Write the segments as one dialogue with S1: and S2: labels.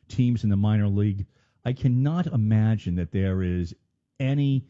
S1: teams in the minor league, I cannot imagine that there is any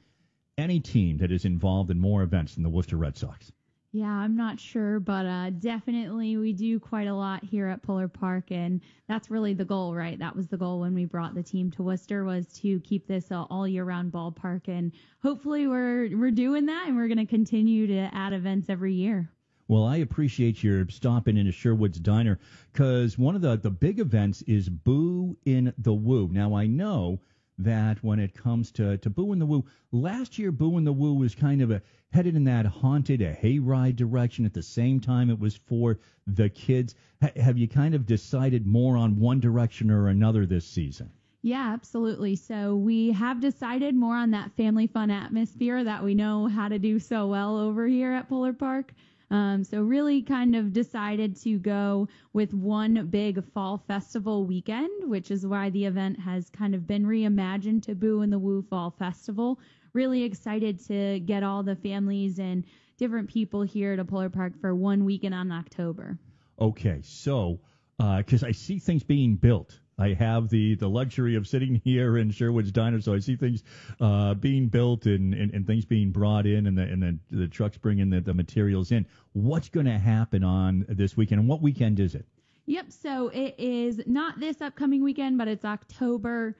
S1: team that is involved in more events than the Worcester Red Sox.
S2: Yeah, I'm not sure, but definitely we do quite a lot here at Polar Park, and that's really the goal, right? That was the goal when we brought the team to Worcester, was to keep this all year-round ballpark, and hopefully we're doing that, and we're going to continue to add events every year.
S1: Well, I appreciate your stopping into Sherwood's Diner, because one of the big events is Boo in the Woo. Now, I know that when it comes to Boo in the Woo, last year Boo in the Woo was kind of headed in that haunted, a hayride direction. At the same time, it was for the kids. Have you kind of decided more on one direction or another this season?
S2: Yeah, absolutely. So we have decided more on that family fun atmosphere that we know how to do so well over here at Polar Park. So really kind of decided to go with one big fall festival weekend, which is why the event has kind of been reimagined to Boo in the Woo Fall Festival. Really excited to get all the families and different people here to Polar Park for one weekend in October.
S1: Okay, so because I see things being built. I have the luxury of sitting here in Sherwood's Diner, so I see things being built and things being brought in, and the trucks bringing the materials in. What's going to happen on this weekend, and what weekend is it?
S2: Yep, so it is not this upcoming weekend, but it's October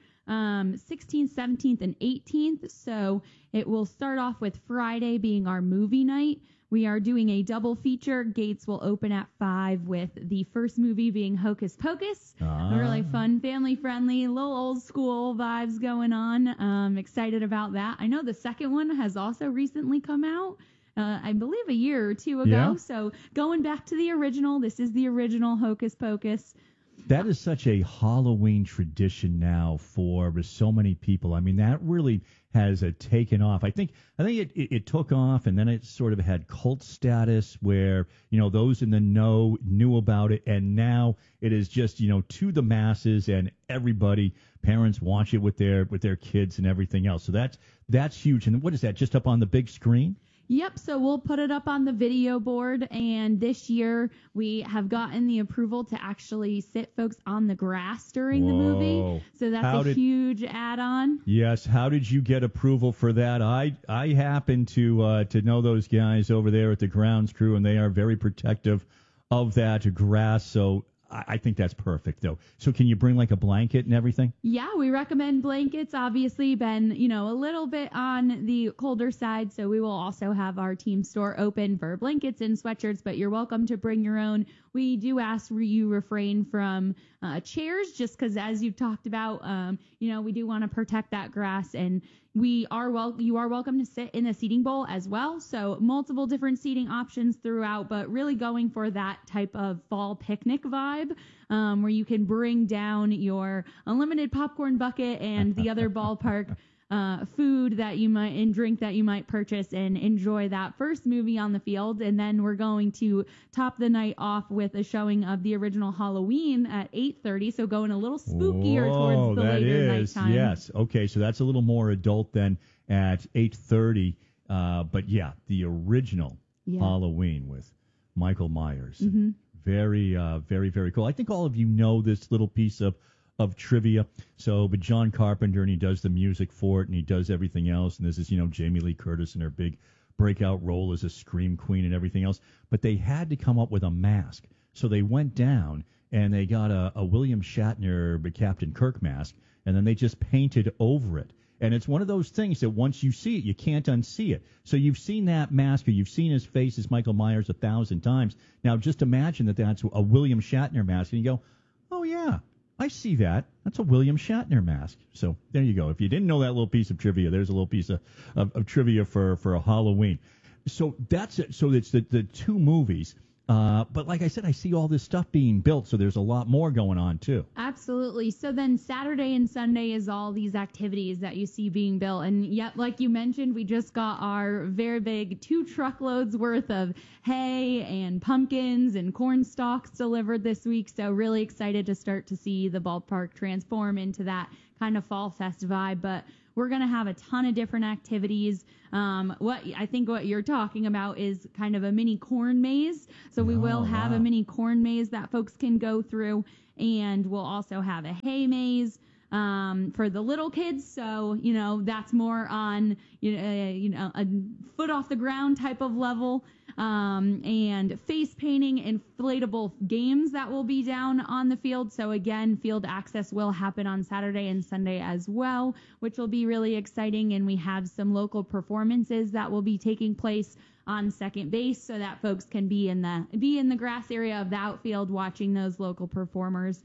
S2: 16th, 17th, and 18th. So it will start off with Friday being our movie night. We are doing a double feature. Gates will open at 5 with the first movie being Hocus Pocus. A really fun, family-friendly, little old-school vibes going on. Excited about that. I know the second one has also recently come out. I believe a year or two ago.
S1: Yeah.
S2: So going back to the original, this is the original Hocus Pocus.
S1: That is such a Halloween tradition now for so many people. I mean, that really has taken off. I think it took off, and then it sort of had cult status where, those in the know knew about it, and now it is just, to the masses, and everybody, parents watch it with their kids and everything else. So that's huge. And what is that, just up on the big screen?
S2: Yep, so we'll put it up on the video board, and this year we have gotten the approval to actually sit folks on the grass during the movie. So that's a huge add-on.
S1: Yes, how did you get approval for that? I happen to know those guys over there at the grounds crew, and they are very protective of that grass, so I think that's perfect, though. So can you bring, like, a blanket and everything?
S2: Yeah, we recommend blankets. Obviously, been, a little bit on the colder side, so we will also have our team store open for blankets and sweatshirts, but you're welcome to bring your own. We do ask you refrain from chairs, just because, as you've talked about, we do want to protect that grass, and you are welcome to sit in the seating bowl as well. So multiple different seating options throughout, but really going for that type of fall picnic vibe, where you can bring down your unlimited popcorn bucket and the other ballpark food that you might and drink that you might purchase, and enjoy that first movie on the field. And then we're going to top the night off with a showing of the original Halloween at 8:30, so going a little spookier towards the later nighttime.
S1: Yes. Okay, so that's a little more adult than at 8:30. But yeah, the original Halloween with Michael Myers.
S2: Mm-hmm.
S1: Very, very, very cool. I think all of you know this little piece of trivia. But John Carpenter, and he does the music for it, and he does everything else. And this is, Jamie Lee Curtis in her big breakout role as a scream queen and everything else. But they had to come up with a mask. So they went down and they got a William Shatner Captain Kirk mask, and then they just painted over it. And it's one of those things that once you see it, you can't unsee it. So you've seen that mask, or you've seen his face as Michael Myers 1,000 times. Now just imagine that that's a William Shatner mask, and you go, oh, yeah. I see that. That's a William Shatner mask. So there you go. If you didn't know that little piece of trivia, there's a little piece of trivia for a Halloween. So that's it. So it's the two movies. But like I said, I see all this stuff being built, so there's a lot more going on, too.
S2: Absolutely. So then Saturday and Sunday is all these activities that you see being built. And yet, like you mentioned, we just got our very big 2 truckloads worth of hay and pumpkins and corn stalks delivered this week. So really excited to start to see the ballpark transform into that kind of fall fest vibe. But we're going to have a ton of different activities. What you're talking about is kind of a mini corn maze. So we will have a mini corn maze that folks can go through. and we'll also have a hay maze for the little kids. So, that's more on, a foot off the ground type of level. And face painting, inflatable games that will be down on the field. So again, field access will happen on Saturday and Sunday as well, which will be really exciting. And we have some local performances that will be taking place on second base so that folks can be in the grass area of the outfield watching those local performers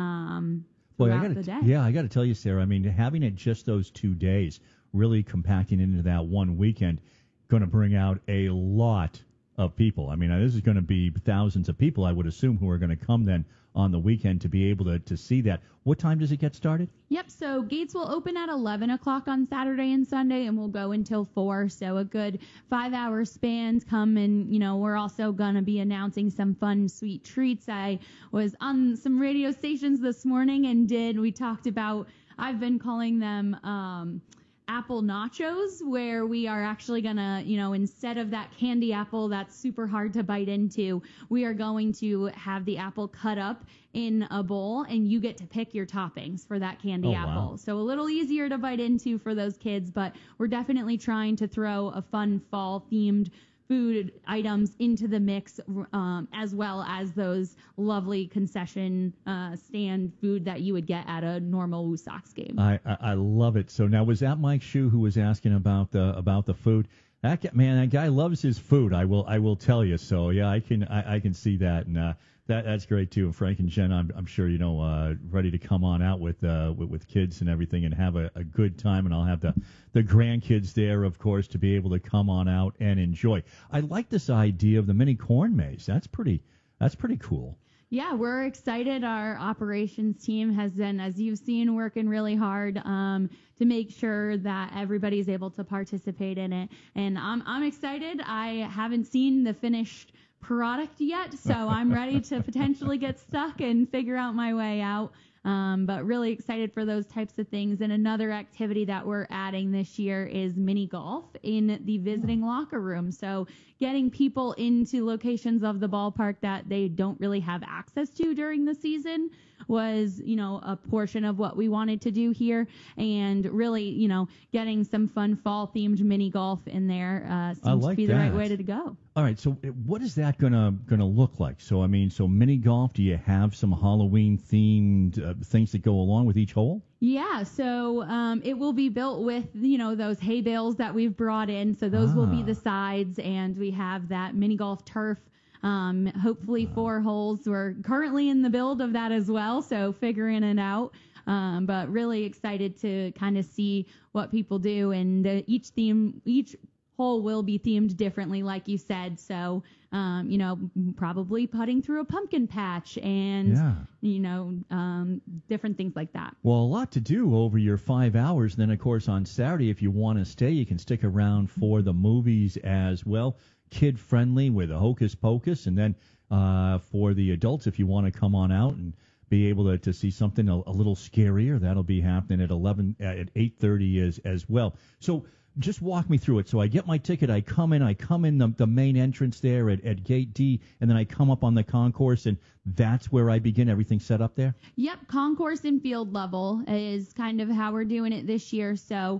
S2: throughout the day.
S1: Yeah, I got to tell you, Sarah, I mean, having it just those 2 days, really compacting into that one weekend, going to bring out a lot of people. I mean, this is going to be thousands of people, I would assume, who are going to come then on the weekend to be able to see that. What time does it get started?
S2: Yep, so gates will open at 11 o'clock on Saturday and Sunday, and we'll go until 4, so a good 5-hour spans. Come and, we're also going to be announcing some fun, sweet treats. I was on some radio stations this morning and we talked about, I've been calling them apple nachos, where we are actually gonna, instead of that candy apple that's super hard to bite into, we are going to have the apple cut up in a bowl, and you get to pick your toppings for that candy apple. Wow. So a little easier to bite into for those kids, but we're definitely trying to throw a fun fall-themed food items into the mix, as well as those lovely concession stand food that you would get at a normal Woo Sox game.
S1: I love it. So now, was that Mike Shue who was asking about the food? That guy loves his food. I will tell you. So yeah, I can see that, and that's great too. And Frank and Jen, I'm sure ready to come on out with kids and everything and have a good time. And I'll have the grandkids there, of course, to be able to come on out and enjoy. I like this idea of the mini corn maze. That's pretty cool.
S2: Yeah, we're excited. Our operations team has been, as you've seen, working really hard to make sure that everybody's able to participate in it. And I'm excited. I haven't seen the finished product yet, so I'm ready to potentially get stuck and figure out my way out. But really excited for those types of things. And another activity that we're adding this year is mini golf in the visiting locker room. So getting people into locations of the ballpark that they don't really have access to during the season was, a portion of what we wanted to do here. And really, getting some fun fall-themed mini golf in there seems to be the right way to go.
S1: All right, so what is that gonna look like? So mini golf. Do you have some Halloween-themed things that go along with each hole?
S2: Yeah, so it will be built with, those hay bales that we've brought in. So those will be the sides, and we have that mini golf turf. Hopefully 4 holes. We're currently in the build of that as well, so figuring it out. But really excited to kind of see what people do, and each hole will be themed differently, like you said. So, probably putting through a pumpkin patch and, different things like that.
S1: Well, a lot to do over your 5 hours. Then, of course, on Saturday, if you want to stay, you can stick around for the movies as well. Kid-friendly with a Hocus Pocus. And then for the adults, if you want to come on out and be able to see something a little scarier, that'll be happening at 8:30 as well. So just walk me through it. So I get my ticket, I come in the main entrance there at Gate D, and then I come up on the concourse, and that's where I begin. Everything set up there?
S2: Yep, concourse and field level is kind of how we're doing it this year. So,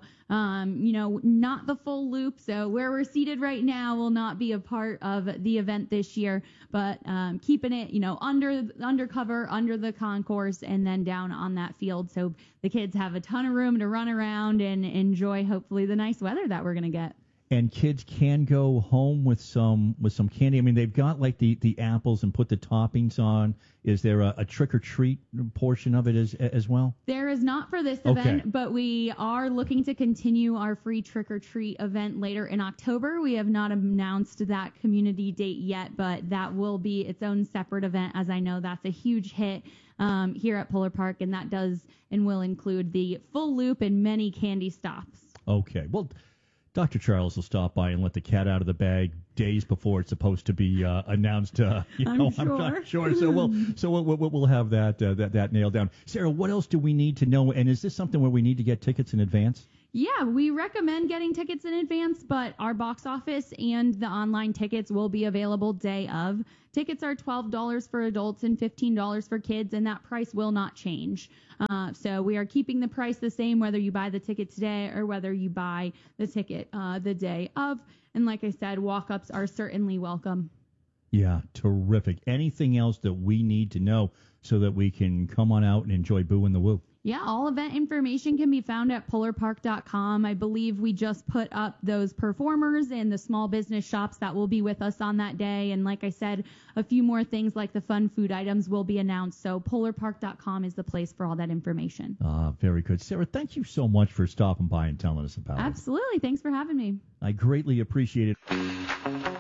S2: not the full loop. So where we're seated right now will not be a part of the event this year, but keeping it, undercover, under the concourse, and then down on that field. So the kids have a ton of room to run around and enjoy, hopefully, the nice weather that we're going to get.
S1: And kids can go home with some candy. I mean, they've got like the apples and put the toppings on. Is there a trick or treat portion of it as well?
S2: There is not for this event, but we are looking to continue our free trick or treat event later in October. We have not announced that community date yet, but that will be its own separate event, as I know that's a huge hit here at Polar Park, and that does and will include the full loop and many candy stops.
S1: Okay, well, Dr. Charles will stop by and let the cat out of the bag days before it's supposed to be announced. I'm not sure. So we'll have that nailed down. Sarah, what else do we need to know? And is this something where we need to get tickets in advance?
S2: Yeah, we recommend getting tickets in advance, but our box office and the online tickets will be available day of. Tickets are $12 for adults and $15 for kids, and that price will not change. So we are keeping the price the same whether you buy the ticket today or whether you buy the ticket the day of. And like I said, walk-ups are certainly welcome.
S1: Yeah, terrific. Anything else that we need to know so that we can come on out and enjoy Boo and the Woo?
S2: Yeah, all event information can be found at polarpark.com. I believe we just put up those performers and the small business shops that will be with us on that day. And like I said, a few more things like the fun food items will be announced. So polarpark.com is the place for all that information.
S1: Very good. Sarah, thank you so much for stopping by and telling us about it.
S2: Absolutely. Thanks for having me.
S1: I greatly appreciate it.